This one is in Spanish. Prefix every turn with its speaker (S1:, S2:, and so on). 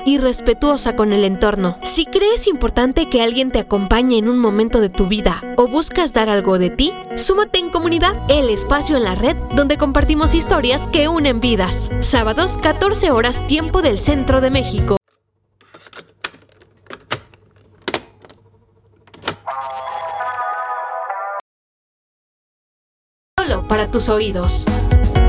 S1: y respetuosa con el entorno. Si crees importante que alguien te acompañe en un momento de tu vida o buscas dar algo de ti, súmate en Comunidad, el espacio en la red donde compartimos historias que unen vidas. Sábados, 14 horas, tiempo del Centro de México. Solo para tus oídos.